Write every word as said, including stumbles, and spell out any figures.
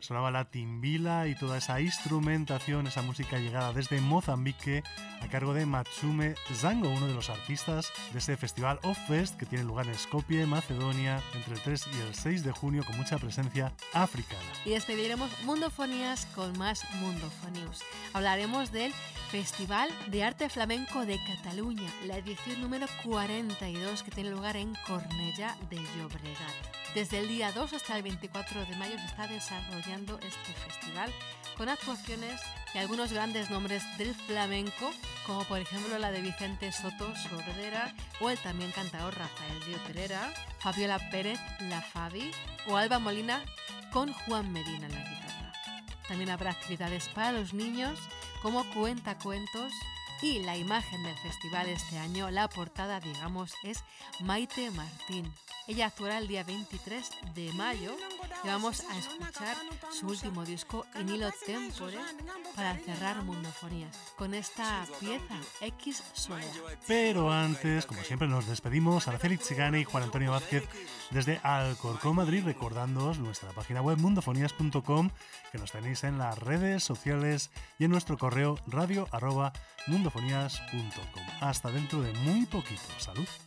Sonaba la timbila y toda esa instrumentación, esa música llegada desde Mozambique a cargo de Matsume Zango, uno de los artistas de ese festival Off Fest que tiene lugar en Skopje, Macedonia, entre el tres y el seis de junio, con mucha presencia africana. Y despediremos Mundofonías con más Mundofonius. Hablaremos del Festival de Arte Flamenco de Cataluña, la edición número cuarenta y dos, que tiene lugar en Cornellà de Llobregat. Desde el día dos hasta el veinticuatro de mayo se está desarrollando este festival con actuaciones de algunos grandes nombres del flamenco, como por ejemplo la de Vicente Soto Sordera, o el también cantador Rafael Dío Pereira, Fabiola Pérez, La Fabi, o Alba Molina con Juan Medina en la guitarra. También habrá actividades para los niños, como cuentacuentos, y la imagen del festival este año, la portada, digamos, es Maite Martín. Ella actuará el día veintitrés de mayo y vamos a escuchar su último disco, In Illo Tempore, para cerrar Mundofonías con esta pieza, X Soledad. Pero antes, como siempre, nos despedimos, Araceli Chigane y Juan Antonio Vázquez desde Alcorcón, Madrid, recordándoos nuestra página web mundofonías punto com, que nos tenéis en las redes sociales y en nuestro correo radio arroba mundofonías punto com. Hasta dentro de muy poquito. Salud.